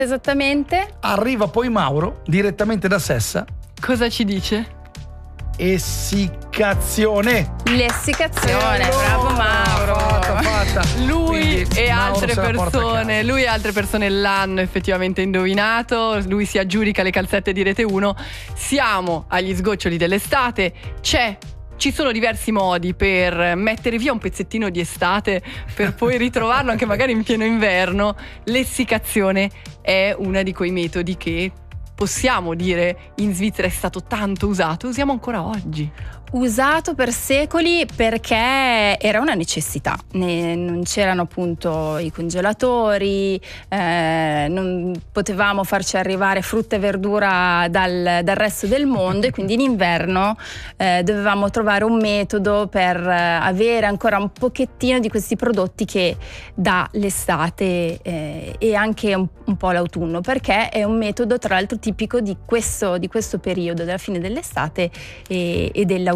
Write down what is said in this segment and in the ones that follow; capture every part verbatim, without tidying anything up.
Esattamente. Arriva poi Mauro, direttamente da Sessa. Cosa ci dice? Essiccazione. L'essiccazione, bravo Mauro. Fatta, fatta. Lui Quindi, e Mauro altre se la porta a persone, casa. lui e altre persone l'hanno effettivamente indovinato. Lui si aggiudica le calzette di Rete uno. Siamo agli sgoccioli dell'estate. C'è Ci sono diversi modi per mettere via un pezzettino di estate per poi ritrovarlo anche magari in pieno inverno. L'essiccazione è uno di quei metodi che possiamo dire in Svizzera è stato tanto usato, usiamo ancora oggi. Usato per secoli perché era una necessità, ne, non c'erano appunto i congelatori, eh, non potevamo farci arrivare frutta e verdura dal, dal resto del mondo e quindi in inverno eh, dovevamo trovare un metodo per avere ancora un pochettino di questi prodotti che dà l'estate eh, e anche un, un po' l'autunno, perché è un metodo tra l'altro tipico di questo, di questo periodo, della fine dell'estate e, e dell'autunno.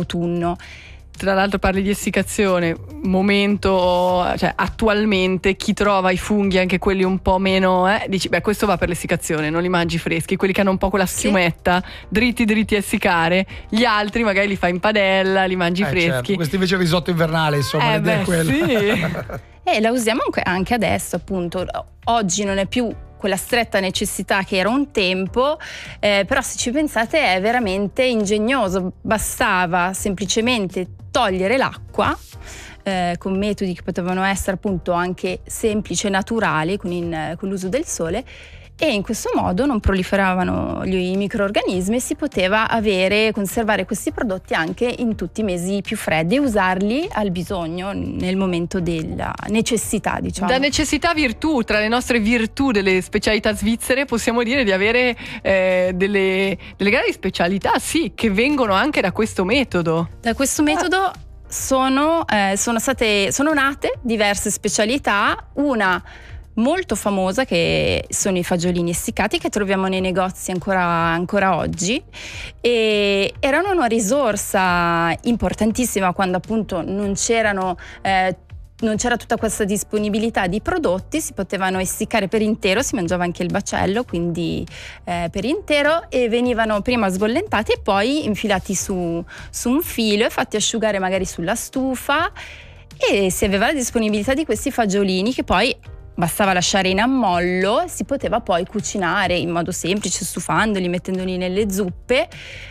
Tra l'altro parli di essiccazione, momento, cioè attualmente chi trova i funghi, anche quelli un po' meno, eh, dici beh questo va per l'essiccazione, non li mangi freschi, quelli che hanno un po' quella schiumetta, sì, dritti dritti a essiccare, gli altri magari li fai in padella, li mangi eh, freschi. Certo. Questo invece è il risotto invernale, insomma, eh l'idea beh, è quella. Sì. E la usiamo anche, anche adesso appunto, oggi non è più quella stretta necessità che era un tempo, eh, però se ci pensate è veramente ingegnoso, bastava semplicemente togliere l'acqua eh, con metodi che potevano essere appunto anche semplici e naturali con, in, con l'uso del sole, e in questo modo non proliferavano gli microrganismi e si poteva avere, conservare questi prodotti anche in tutti i mesi più freddi e usarli al bisogno nel momento della necessità, diciamo. Da necessità virtù, tra le nostre virtù delle specialità svizzere possiamo dire di avere eh, delle, delle grandi specialità, sì, che vengono anche da questo metodo. Da questo metodo sono, eh, sono state, sono nate diverse specialità, una molto famosa che sono i fagiolini essiccati che troviamo nei negozi ancora, ancora oggi, e erano una risorsa importantissima quando appunto non c'erano eh, non c'era tutta questa disponibilità di prodotti, si potevano essiccare per intero, si mangiava anche il baccello, quindi eh, per intero, e venivano prima sbollentati e poi infilati su, su un filo e fatti asciugare magari sulla stufa, e si aveva la disponibilità di questi fagiolini che poi bastava lasciare in ammollo, si poteva poi cucinare in modo semplice, stufandoli, mettendoli nelle zuppe,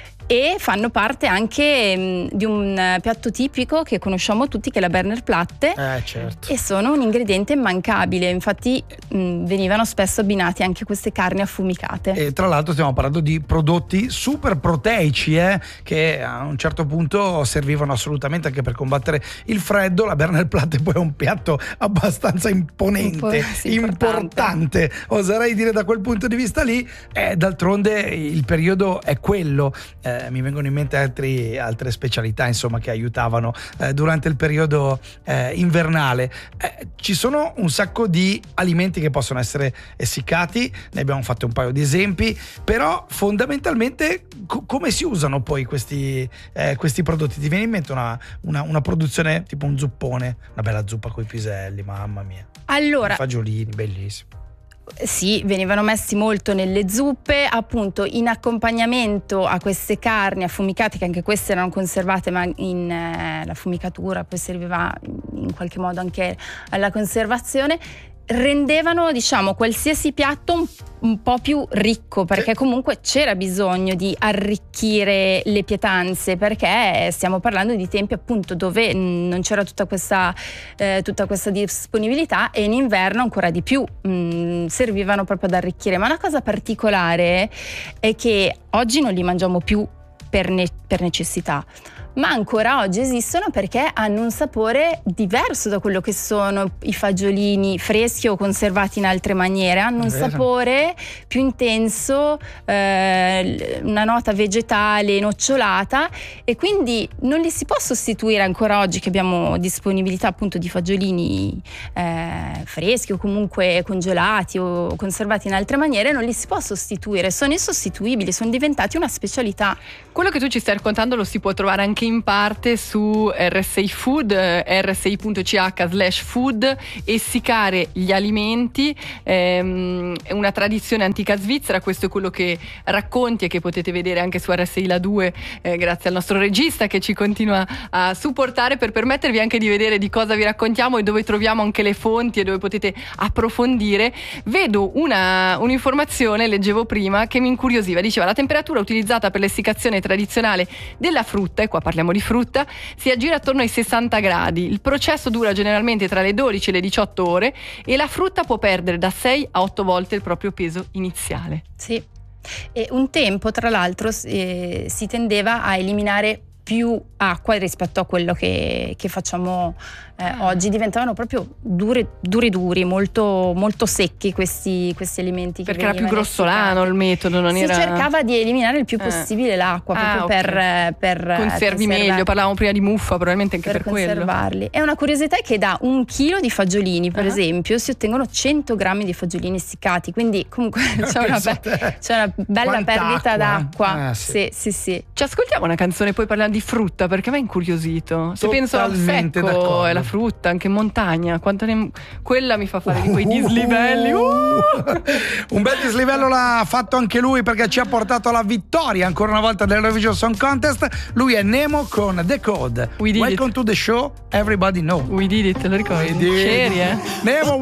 e fanno parte anche mh, di un piatto tipico che conosciamo tutti, che è la Berner Platte, Eh, certo. e sono un ingrediente immancabile, infatti mh, venivano spesso abbinati anche queste carni affumicate. E tra l'altro stiamo parlando di prodotti super proteici, eh, che a un certo punto servivano assolutamente anche per combattere il freddo. La Berner Platte poi è un piatto abbastanza imponente, sì, importante, oserei dire, da quel punto di vista lì. Eh, d'altronde il periodo è quello. Eh, mi vengono in mente altri, altre specialità, insomma, che aiutavano eh, durante il periodo eh, invernale. Eh, ci sono un sacco di alimenti che possono essere essiccati, ne abbiamo fatto un paio di esempi, però fondamentalmente co- come si usano poi questi, eh, questi prodotti? Ti viene in mente una, una, una produzione tipo un zuppone, una bella zuppa coi piselli, mamma mia, Allora, i fagiolini, bellissimo. sì, venivano messi molto nelle zuppe, appunto in accompagnamento a queste carni affumicate, che anche queste erano conservate ma in eh, la fumicatura poi serviva in qualche modo anche alla conservazione, rendevano, diciamo, qualsiasi piatto un, un po' più ricco, perché comunque c'era bisogno di arricchire le pietanze, perché stiamo parlando di tempi appunto dove non c'era tutta questa, eh, tutta questa disponibilità, e in inverno ancora di più mh, servivano proprio ad arricchire. Ma una cosa particolare è che oggi non li mangiamo più per, ne- per necessità, ma ancora oggi esistono perché hanno un sapore diverso da quello che sono i fagiolini freschi o conservati in altre maniere. Hanno un sapore più intenso, eh, una nota vegetale, nocciolata, e quindi non li si può sostituire ancora oggi che abbiamo disponibilità appunto di fagiolini eh, freschi o comunque congelati o conservati in altre maniere. Non li si può sostituire, sono insostituibili, sono diventati una specialità. Quello che tu ci stai raccontando lo si può trovare anche anche in parte su R S I Food, r s i punto c h slash food, essiccare gli alimenti, ehm, è una tradizione antica svizzera, questo è quello che racconti e che potete vedere anche su R S I La due, eh, grazie al nostro regista che ci continua a supportare per permettervi anche di vedere di cosa vi raccontiamo e dove troviamo anche le fonti e dove potete approfondire. Vedo una, un'informazione, leggevo prima, che mi incuriosiva, diceva: la temperatura utilizzata per l'essiccazione tradizionale della frutta, e qua parliamo di frutta, si aggira attorno ai sessanta gradi. Il processo dura generalmente tra le dodici e le diciotto ore e la frutta può perdere da sei a otto volte il proprio peso iniziale. Sì, e un tempo tra l'altro eh, si tendeva a eliminare più acqua rispetto a quello che, che facciamo eh, ah. oggi. Diventavano proprio duri duri duri, molto, molto secchi questi, questi alimenti, perché era più grossolano essiccati. Il metodo non si era... cercava di eliminare il più possibile eh. l'acqua, proprio ah, okay. per, per conservi meglio. Parlavamo prima di muffa, probabilmente anche per, per quello. conservarli. E una curiosità è che da un chilo di fagiolini, per uh-huh. esempio, si ottengono cento grammi di fagiolini essiccati, quindi comunque c'è una, be- c'è una bella Quanta perdita acqua, d'acqua. eh, sì. Sì, sì, sì. Ci ascoltiamo una canzone, poi parliamo di frutta, perché mi ha incuriosito. Se penso al secco d'accordo. E la frutta anche in montagna, quanto ne... quella mi fa fare di quei dislivelli. Uh! Un bel dislivello l'ha fatto anche lui, perché ci ha portato alla vittoria ancora una volta dell'Eurovision Song Contest. Lui è Nemo con The Code. Welcome it. to the show, everybody know. We did it, lo ricordi? C'eri, eh? Nemo